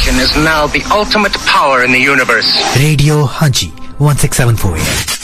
station is now the ultimate power in the universe. Radio Haji 1674 AM.